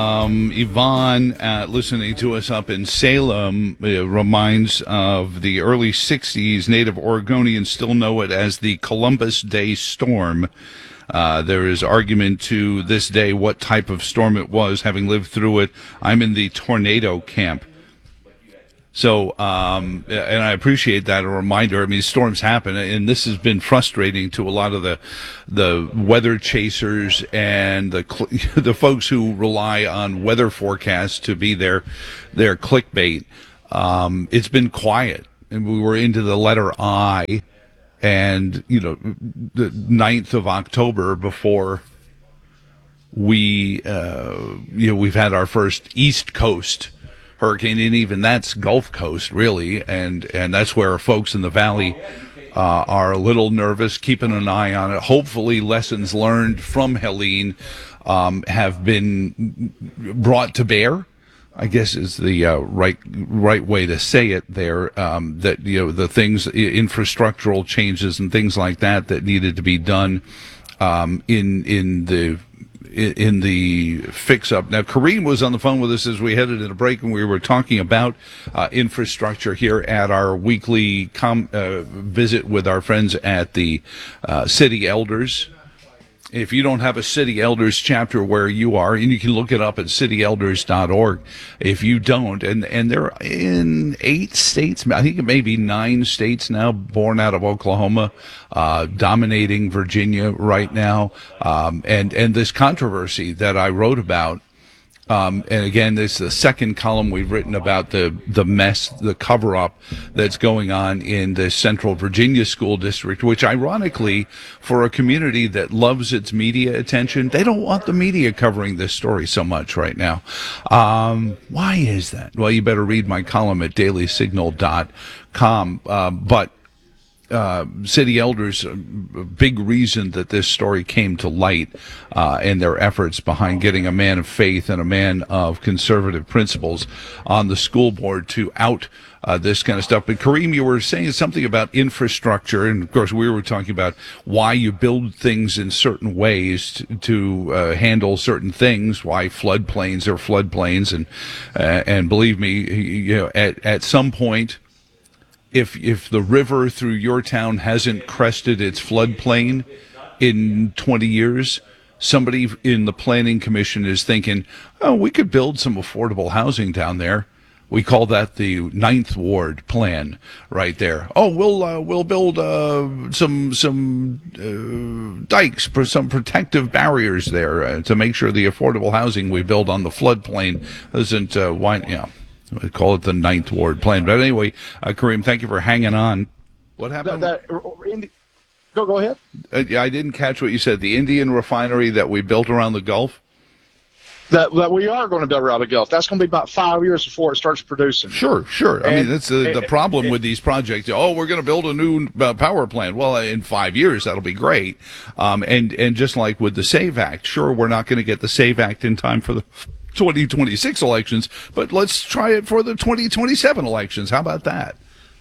Yvonne, listening to us up in Salem, reminds of the early 60s. Native Oregonians still know it as the Columbus Day storm. There is argument to this day what type of storm it was, having lived through it. I'm in the tornado camp. So, and I appreciate that, a reminder. I mean, storms happen, and this has been frustrating to a lot of the weather chasers and the folks who rely on weather forecasts to be their clickbait. It's been quiet, and we were into the letter I, and, the 9th of October before we've had our first East Coast hurricane, and even that's Gulf Coast, really, and that's where folks in the valley are a little nervous, keeping an eye on it. Hopefully, lessons learned from Helene have been brought to bear, I guess is the right way to say it there, that, the things, infrastructural changes and things like that needed to be done in the fix-up. Now, Kareem was on the phone with us as we headed in a break, and we were talking about infrastructure here at our weekly visit with our friends at the City Elders. If you don't have a City Elders chapter where you are, and you can look it up at cityelders.org. If you don't, and they're in 8 states, I think it may be 9 states now, born out of Oklahoma, dominating Virginia right now, and this controversy that I wrote about. And again, this is the second column we've written about the mess, the cover-up that's going on in the Central Virginia School District, which ironically, for a community that loves its media attention, they don't want the media covering this story so much right now. Why is that? Well, you better read my column at dailysignal.com. But City Elders, a big reason that this story came to light, and their efforts behind getting a man of faith and a man of conservative principles on the school board to out this kind of stuff. But Kareem, you were saying something about infrastructure, and of course we were talking about why you build things in certain ways to handle certain things, why floodplains are floodplains, and believe me, at some point, if the river through your town hasn't crested its floodplain in 20 years, somebody in the planning commission is thinking, oh, we could build some affordable housing down there. We call that the 9th Ward plan right there. Oh, we'll build some dikes, some protective barriers there to make sure the affordable housing we build on the floodplain doesn't we call it the 9th Ward plan. But anyway, Kareem, thank you for hanging on. What happened? Go ahead. I didn't catch what you said. The Indian refinery that we built around the Gulf? That we are going to build around the Gulf. That's going to be about 5 years before it starts producing. Sure. I mean, that's the problem with these projects. Oh, we're going to build a new power plant. Well, in 5 years, that'll be great. And just like with the SAVE Act, sure, we're not going to get the SAVE Act in time for the 2026 elections, but let's try it for the 2027 elections. How about that?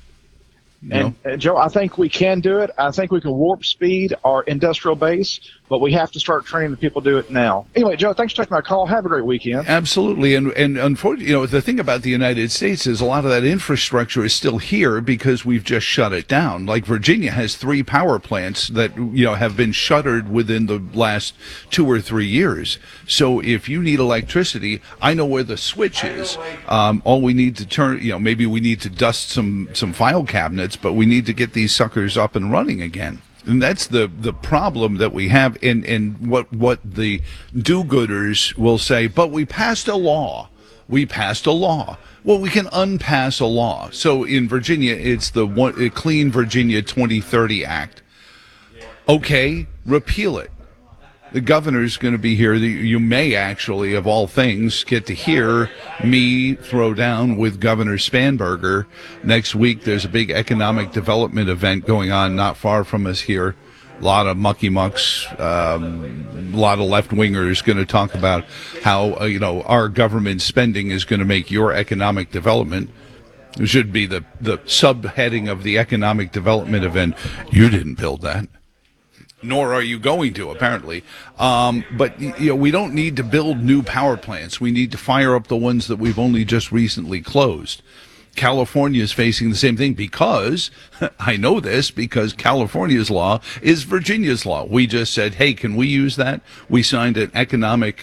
And Joe, I think we can do it. I think we can warp speed our industrial base, but we have to start training the people to do it now. Anyway, Joe, thanks for taking my call. Have a great weekend. Absolutely. And unfortunately, the thing about the United States is a lot of that infrastructure is still here because we've just shut it down. Like Virginia has 3 power plants that, have been shuttered within the last 2 or 3 years. So if you need electricity, I know where the switch is. All we need to turn, maybe we need to dust some file cabinets, but we need to get these suckers up and running again. And that's the problem that we have. And what the do-gooders will say, but we passed a law. We passed a law. Well, we can unpass a law. So in Virginia, it's the Clean Virginia 2030 Act. Okay, repeal it. The governor's going to be here. You may actually, of all things, get to hear me throw down with Governor Spanberger. Next week, there's a big economic development event going on not far from us here. A lot of mucky-mucks, a lot of left-wingers going to talk about how, our government spending is going to make your economic development. It should be the subheading of the economic development event. You didn't build that. Nor are you going to, apparently. But we don't need to build new power plants. We need to fire up the ones that we've only just recently closed. California is facing the same thing because, I know this, because California's law is Virginia's law. We just said, hey, can we use that? We signed an economic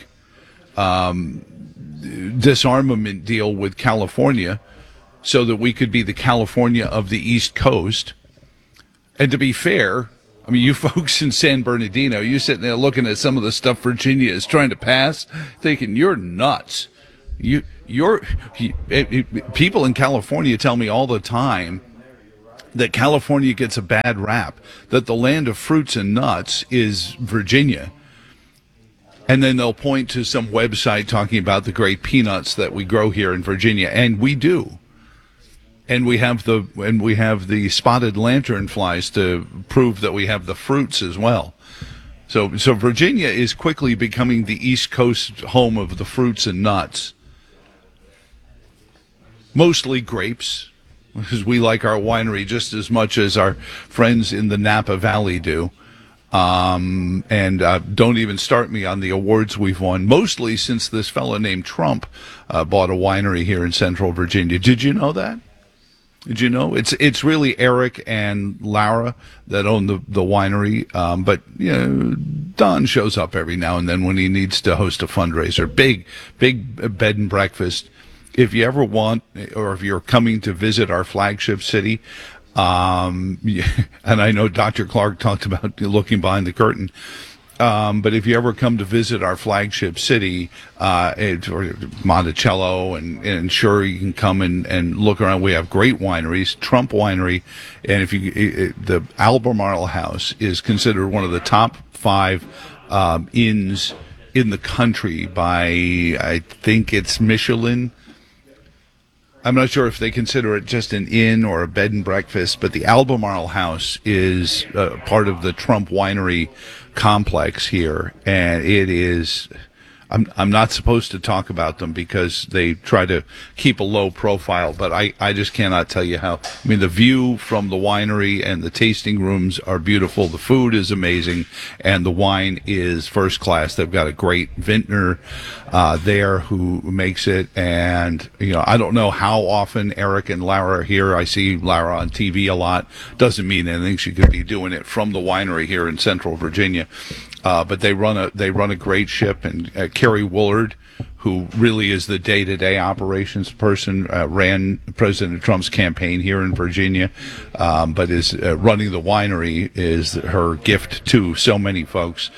disarmament deal with California so that we could be the California of the East Coast. And to be fair, I mean, you folks in San Bernardino, you sitting there looking at some of the stuff Virginia is trying to pass, thinking you're nuts. People in California tell me all the time that California gets a bad rap, that the land of fruits and nuts is Virginia. And then they'll point to some website talking about the great peanuts that we grow here in Virginia, and we do. And we have the spotted lanternflies to prove that we have the fruits as well. So Virginia is quickly becoming the East Coast home of the fruits and nuts. Mostly grapes, because we like our winery just as much as our friends in the Napa Valley do. And don't even start me on the awards we've won, mostly since this fellow named Trump bought a winery here in Central Virginia. Did you know that? Did you know? It's really Eric and Laura that own the winery, but Don shows up every now and then when he needs to host a fundraiser. Big bed and breakfast. If you ever want, or if you're coming to visit our flagship city, and I know Dr. Clark talked about looking behind the curtain, but if you ever come to visit our flagship city, or Monticello, and sure, you can come and look around. We have great wineries, Trump Winery, and the Albemarle House is considered one of the top 5 inns in the country by, I think it's Michelin. I'm not sure if they consider it just an inn or a bed and breakfast, but the Albemarle House is part of the Trump Winery complex here, and it is. I'm not supposed to talk about them because they try to keep a low profile, but I just cannot tell you how. I mean, the view from the winery and the tasting rooms are beautiful. The food is amazing, and the wine is first class. They've got a great vintner there who makes it, and I don't know how often Eric and Laura are here. I see Laura on TV a lot. Doesn't mean anything. She could be doing it from the winery here in Central Virginia. But they run a great ship, and Kerry Woolard, who really is the day-to-day operations person, ran President Trump's campaign here in Virginia, but is running the winery is her gift to so many folks.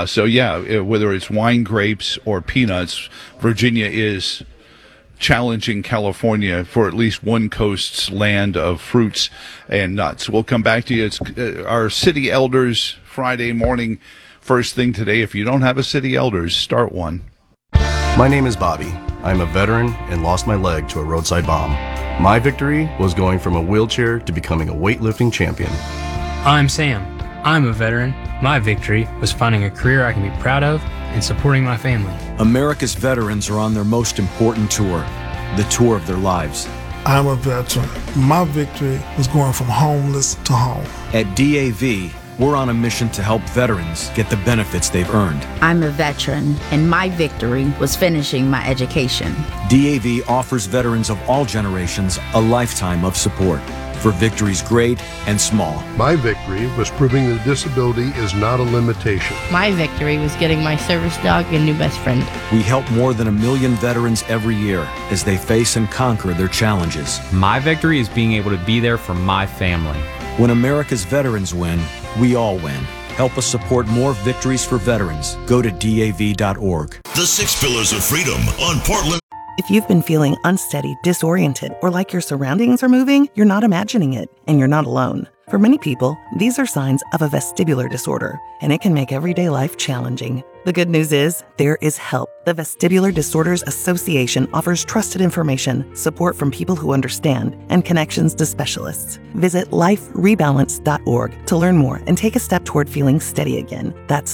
Whether it's wine, grapes, or peanuts, Virginia is challenging California for at least one coast's land of fruits and nuts. We'll come back to you. It's our city elders Friday morning. First thing today, if you don't have a city elders, start one. My name is Bobby. I'm a veteran and lost my leg to a roadside bomb. My victory was going from a wheelchair to becoming a weightlifting champion. I'm Sam. I'm a veteran. My victory was finding a career I can be proud of and supporting my family. America's veterans are on their most important tour, the tour of their lives. I'm a veteran. My victory was going from homeless to home. At DAV, we're on a mission to help veterans get the benefits they've earned. I'm a veteran, and my victory was finishing my education. DAV offers veterans of all generations a lifetime of support for victories great and small. My victory was proving that disability is not a limitation. My victory was getting my service dog a new best friend. We help more than 1 million veterans every year as they face and conquer their challenges. My victory is being able to be there for my family. When America's veterans win, we all win. Help us support more victories for veterans. Go to DAV.org. The 6 Pillars of Freedom on Portland. If you've been feeling unsteady, disoriented, or like your surroundings are moving, you're not imagining it, and you're not alone. For many people, these are signs of a vestibular disorder, and it can make everyday life challenging. The good news is, there is help. The Vestibular Disorders Association offers trusted information, support from people who understand, and connections to specialists. Visit liferebalance.org to learn more and take a step toward feeling steady again. That's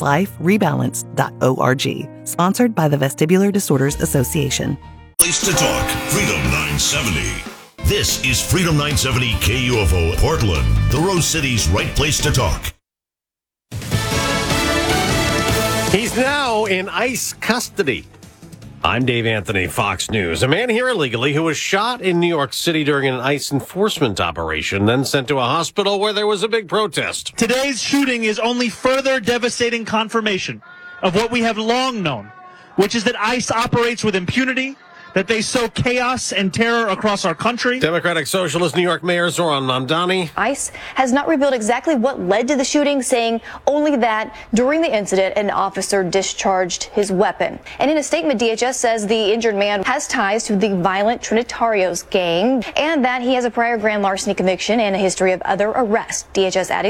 liferebalance.org. Sponsored by the Vestibular Disorders Association. Place to talk, Freedom 970. This is Freedom 970 KUFO Portland, the Rose City's right place to talk. He's now in ICE custody. I'm Dave Anthony, Fox News. A man here illegally who was shot in New York City during an ICE enforcement operation, then sent to a hospital where there was a big protest. Today's shooting is only further devastating confirmation of what we have long known, which is that ICE operates with impunity, that they sow chaos and terror across our country. Democratic Socialist New York Mayor Zoran Mamdani. ICE has not revealed exactly what led to the shooting, saying only that during the incident, an officer discharged his weapon. And in a statement, DHS says the injured man has ties to the violent Trinitarios gang and that he has a prior grand larceny conviction and a history of other arrests. DHS adding